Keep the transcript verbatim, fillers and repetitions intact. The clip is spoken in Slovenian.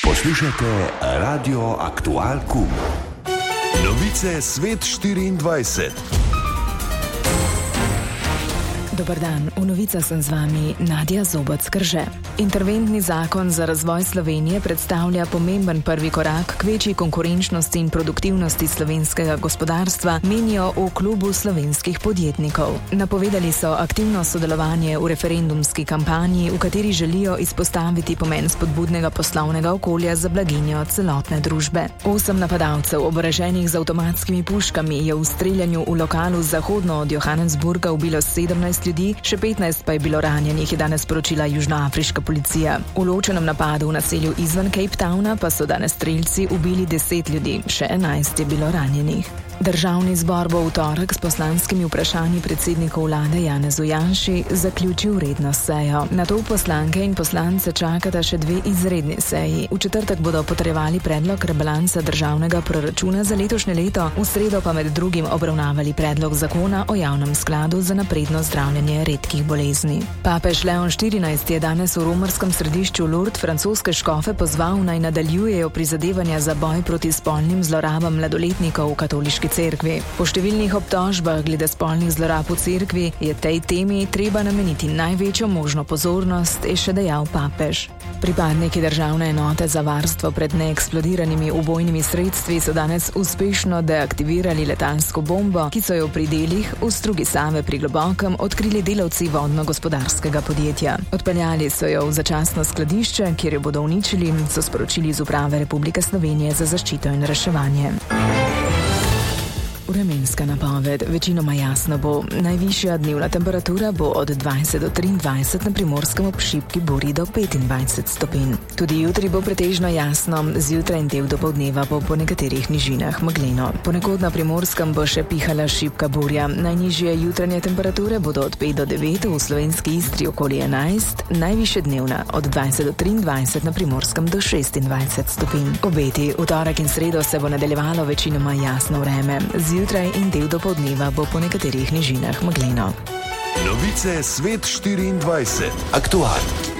Poslušajte Radio Aktual Kum. Novice Svet štiriindvajset. Dobar dan, v novicah sem z vami Nadja Zoboc-Krže. Interventni zakon za razvoj Slovenije predstavlja pomemben prvi korak k večji konkurenčnosti in produktivnosti slovenskega gospodarstva, menijo v klubu slovenskih podjetnikov. Napovedali so aktivno sodelovanje v referendumski kampanji, v kateri želijo izpostaviti pomen spodbudnega poslovnega okolja za blaginjo celotne družbe. Osem napadalcev, oboroženih z avtomatskimi puškami, je v streljanju v lokalu zahodno od Johannesburga ubilo sedemnajst ljudi, še petnajst pa je bilo ranjenih, je danes sporočila južnoafriška policija. V ločenem napadu v naselju izven Cape Towna pa so danes strelci ubili deset ljudi, še enajst je bilo ranjenih. Državni zbor bo v torek s poslanskimi vprašanji predsedniku vlade Janezu Janši zaključil redno sejo. Nato poslanke in poslance čakata še dve izredni seji. V četrtek bodo potrjevali predlog rebalansa državnega proračuna za letošnje leto, v sredo pa med drugim obravnavali predlog zakona o javnem skladu za napredno zdravljenje redkih bolezni. Papež Leon štirinajsti je danes v romarskem središču Lourdes francoske škofe pozval, naj nadaljujejo prizadevanja za boj proti spolnim zlorabam mladoletnikov v katoliški cerkvi. Po številnih obtožbah glede spolnih zlorab v cerkvi je tej temi treba nameniti največjo možno pozornost, je še dejal papež. Pripadniki državne enote za varstvo pred neeksplodiranimi ubojnimi sredstvi so danes uspešno deaktivirali letalsko bombo, ki so jo pri delih v strugi Save pri Globokem odkrili delavci vodno-gospodarskega podjetja. Odpeljali so jo v začasno skladišče, kjer jo bodo uničili, so sporočili z Uprave Republike Slovenije za zaščito in reševanje. Vremenska napoved. Večinoma jasno bo. Najvišja dnevna temperatura bo od dvajset do triindvajset, na Primorskem ob šibki burji do petindvajset stopinj. Tudi jutri bo pretežno jasno, zjutraj in del dopoldneva bo po nekaterih nižinah megleno. Ponekod na Primorskem bo še pihala šibka burja. Najnižje jutranje temperature bodo od pet do devet, v slovenski Istri okoli enajst, najvišje dnevna od dvajset do triindvajset, na Primorskem do šestindvajset stopinj. Obeti. V torek in sredo se bo nadaljevalo večinoma jasno vreme. Zjutraj in del dopoldneva bo po nekaterih nižinah megleno. Novice Svet štiriindvajset. Aktual.